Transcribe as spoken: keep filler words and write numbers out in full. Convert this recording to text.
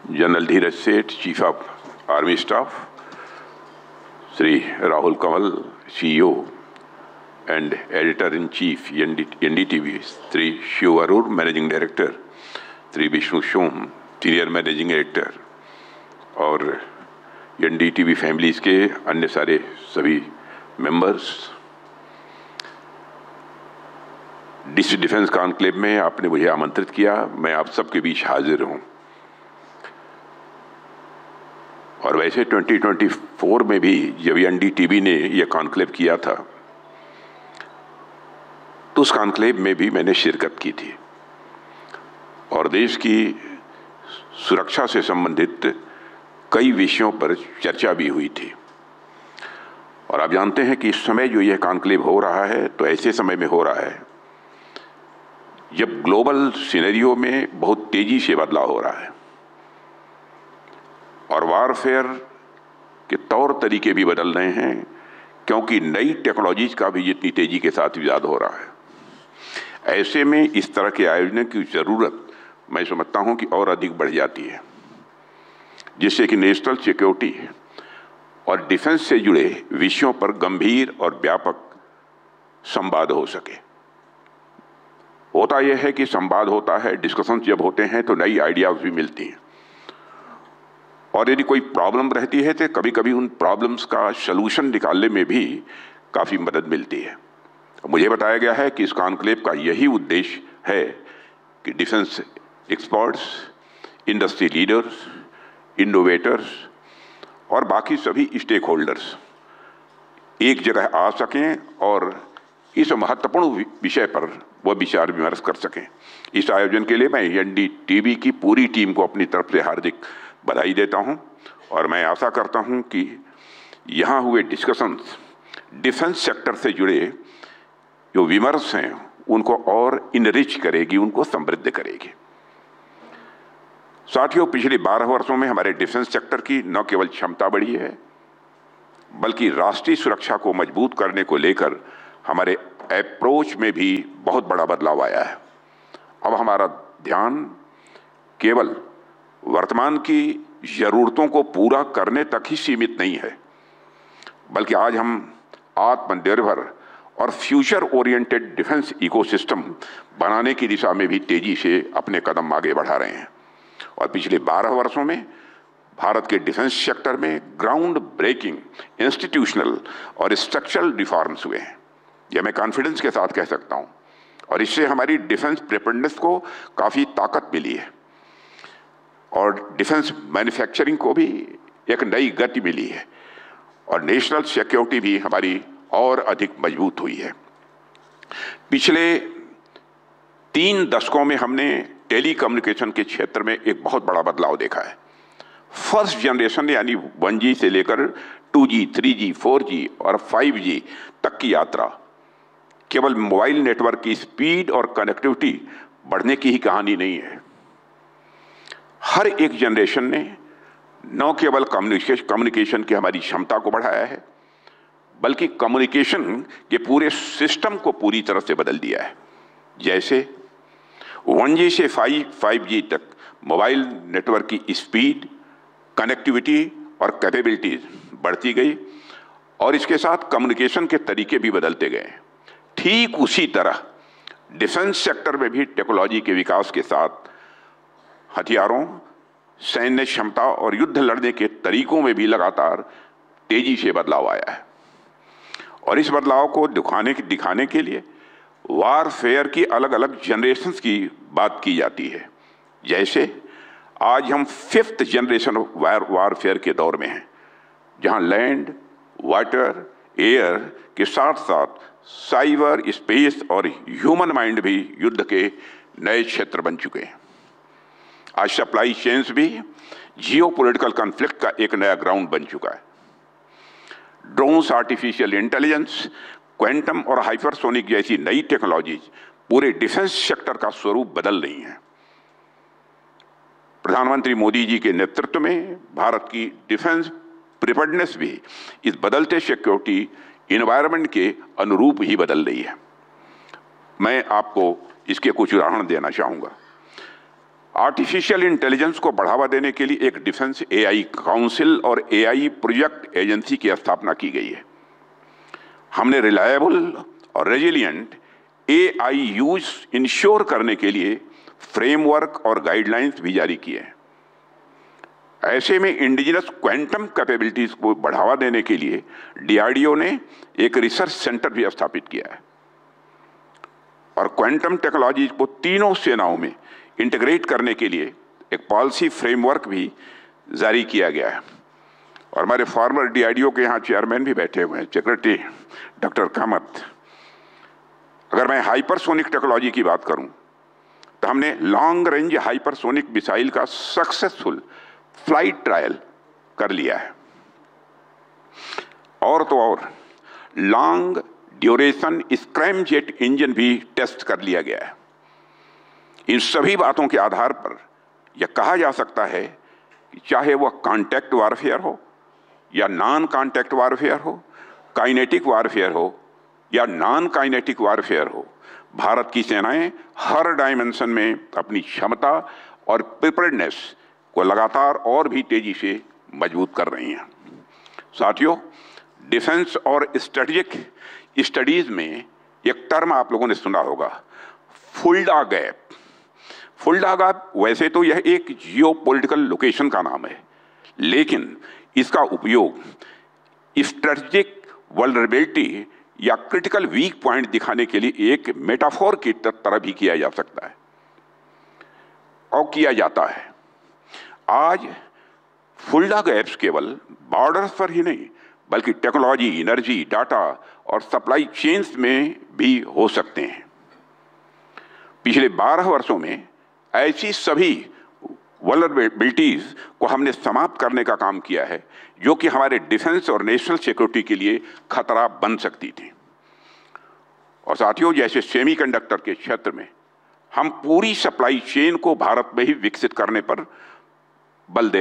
General धीरज सेठ, chief of army staff, Shri Rahul Kanwal, CEO and editor in chief NDTV, Shri Shiv अरोर, managing director, Shri Vishnu Som, senior managing director, और NDTV families के अन्य सारे सभी members, district defence conclave में आपने मुझे आमंत्रित किया, मैं आप सबके बीच हाजिर हूं। और वैसे दो हज़ार चौबीस में भी जब एनडीटीवी ने यह कॉन्क्लेव किया था तो उस कॉन्क्लेव में भी मैंने शिरकत की थी और देश की सुरक्षा से संबंधित कई विषयों पर चर्चा भी हुई थी। और आप जानते हैं कि इस समय जो यह कॉन्क्लेव हो रहा है तो ऐसे समय में हो रहा है जब ग्लोबल सिनेरियो में बहुत तेजी से बदलाव हो रहा है और वारफेयर के तौर तरीके भी बदल रहे हैं, क्योंकि नई टेक्नोलॉजीज का भी जितनी तेजी के साथ इजाद हो रहा है। ऐसे में इस तरह के आयोजन की जरूरत मैं समझता हूं कि और अधिक बढ़ जाती है, जिससे कि नेशनल सिक्योरिटी और डिफेंस से जुड़े विषयों पर गंभीर और व्यापक संवाद हो सके। होता यह है कि संवाद होता है, डिस्कशन जब होते हैं तो नई आइडियाज भी मिलती हैं और यदि कोई प्रॉब्लम रहती है तो कभी कभी उन प्रॉब्लम्स का सलूशन निकालने में भी काफ़ी मदद मिलती है। मुझे बताया गया है कि इस कॉन्क्लेव का यही उद्देश्य है कि defence experts, industry leaders, innovators और बाकी सभी स्टेक होल्डर्स एक जगह आ सकें और इस महत्वपूर्ण विषय पर वह विचार विमर्श कर सकें। इस आयोजन के लिए मैं एनडीटीवी की पूरी टीम को अपनी तरफ से हार्दिक बधाई देता हूं और मैं आशा करता हूं कि यहाँ हुए डिस्कशंस डिफेंस सेक्टर से जुड़े जो विमर्श हैं उनको और इनरिच करेगी, उनको समृद्ध करेगी। साथियों, पिछले बारह वर्षों में हमारे डिफेंस सेक्टर की न केवल क्षमता बढ़ी है बल्कि राष्ट्रीय सुरक्षा को मजबूत करने को लेकर हमारे अप्रोच में भी बहुत बड़ा बदलाव आया है। अब हमारा ध्यान केवल वर्तमान की जरूरतों को पूरा करने तक ही सीमित नहीं है, बल्कि आज हम आत्मनिर्भर और फ्यूचर ओरिएंटेड डिफेंस इकोसिस्टम बनाने की दिशा में भी तेजी से अपने कदम आगे बढ़ा रहे हैं। और पिछले बारह वर्षों में भारत के डिफेंस सेक्टर में ग्राउंड ब्रेकिंग इंस्टीट्यूशनल और स्ट्रक्चरल रिफॉर्म्स हुए हैं, यह मैं कॉन्फिडेंस के साथ कह सकता हूं। और इससे हमारी डिफेंस प्रिपेयर्डनेस को काफ़ी ताकत मिली है और डिफेंस मैन्युफैक्चरिंग को भी एक नई गति मिली है और नेशनल सिक्योरिटी भी हमारी और अधिक मजबूत हुई है। पिछले तीन दशकों में हमने टेली कम्युनिकेशन के क्षेत्र में एक बहुत बड़ा बदलाव देखा है। फर्स्ट जनरेशन यानी वन जी से लेकर to ji, three G, four G और फाइव जी तक की यात्रा केवल मोबाइल नेटवर्क की स्पीड और कनेक्टिविटी बढ़ने की ही कहानी नहीं है। हर एक जनरेशन ने न केवल कम्युनिकेशन कम्युनिकेशन की हमारी क्षमता को बढ़ाया है बल्कि कम्युनिकेशन के पूरे सिस्टम को पूरी तरह से बदल दिया है। जैसे वन जी से फाइव जी तक मोबाइल नेटवर्क की स्पीड, कनेक्टिविटी और कैपेबिलिटीज बढ़ती गई और इसके साथ कम्युनिकेशन के तरीके भी बदलते गए। ठीक उसी तरह डिफेंस सेक्टर में भी टेक्नोलॉजी के विकास के साथ हथियारों, सैन्य क्षमता और युद्ध लड़ने के तरीकों में भी लगातार तेजी से बदलाव आया है। और इस बदलाव को दिखाने दिखाने के लिए वारफेयर की अलग अलग जनरेशन्स की बात की जाती है। जैसे आज हम फिफ्थ जनरेशन वार वारफेयर के दौर में हैं, जहां लैंड, वाटर, एयर के साथ साथ साइबर, स्पेस और ह्यूमन माइंड भी युद्ध के नए क्षेत्र बन चुके हैं। आज सप्लाई चेन्स भी जियोपॉलिटिकल कॉन्फ्लिक्ट का एक नया ग्राउंड बन चुका है। ड्रोन्स, आर्टिफिशियल इंटेलिजेंस, क्वांटम और हाइपरसोनिक जैसी नई टेक्नोलॉजीज पूरे डिफेंस सेक्टर का स्वरूप बदल रही हैं। प्रधानमंत्री मोदी जी के नेतृत्व में भारत की डिफेंस प्रिपेयर्डनेस भी इस बदलते सिक्योरिटी इन्वायरमेंट के अनुरूप ही बदल रही है। मैं आपको इसके कुछ उदाहरण देना चाहूँगा। आर्टिफिशियल इंटेलिजेंस को बढ़ावा देने के लिए एक डिफेंस एआई काउंसिल और एआई प्रोजेक्ट एजेंसी की स्थापना की गई है। हमने रिलायबल और रेजिलिएंट एआई यूज इंश्योर करने के लिए फ्रेमवर्क और गाइडलाइंस भी जारी किए हैं। ऐसे में इंडिजिनस क्वांटम कैपेबिलिटीज को बढ़ावा देने के लिए डीआरडीओ ने एक रिसर्च सेंटर भी स्थापित किया है और क्वांटम टेक्नोलॉजी को तीनों सेनाओं में इंटीग्रेट करने के लिए एक पॉलिसी फ्रेमवर्क भी जारी किया गया है। और हमारे फॉर्मर डीआरडीओ के यहाँ चेयरमैन भी बैठे हुए हैं, सेक्रेटरी डॉक्टर कामत। अगर मैं हाइपरसोनिक टेक्नोलॉजी की बात करूं तो हमने लॉन्ग रेंज हाइपरसोनिक मिसाइल का सक्सेसफुल फ्लाइट ट्रायल कर लिया है और तो और लॉन्ग ड्यूरेशन स्क्रैमजेट इंजन भी टेस्ट कर लिया गया है। इन सभी बातों के आधार पर यह कहा जा सकता है कि चाहे वह कॉन्टैक्ट वारफेयर हो या नॉन कॉन्टैक्ट वारफेयर हो, काइनेटिक वारफेयर हो या नॉन काइनेटिक वारफेयर हो, भारत की सेनाएं हर डायमेंशन में अपनी क्षमता और प्रिपेयर्डनेस को लगातार और भी तेजी से मजबूत कर रही हैं। साथियों, डिफेंस और स्ट्रेटेजिक स्टडीज में एक टर्म आप लोगों ने सुना होगा, फुल्डा गैप। फुल्डा गैप वैसे तो यह एक जियोपॉलिटिकल लोकेशन का नाम है, लेकिन इसका उपयोग स्ट्रेटेजिक वल्नरेबिलिटी या क्रिटिकल वीक पॉइंट दिखाने के लिए एक मेटाफोर की तरह भी किया जा सकता है और किया जाता है। आज फुल्डा गैप्स केवल बॉर्डर्स पर ही नहीं बल्कि टेक्नोलॉजी, एनर्जी, डाटा और सप्लाई चेन्स में भी हो सकते हैं। पिछले बारह वर्षों में ऐसी सभी वल्नरेबिलिटीज को हमने समाप्त करने का काम किया है जो कि हमारे डिफेंस और नेशनल सिक्योरिटी के लिए खतरा बन सकती थी। और साथियों, जैसे सेमीकंडक्टर के क्षेत्र में हम पूरी सप्लाई चेन को भारत में ही विकसित करने पर बल दे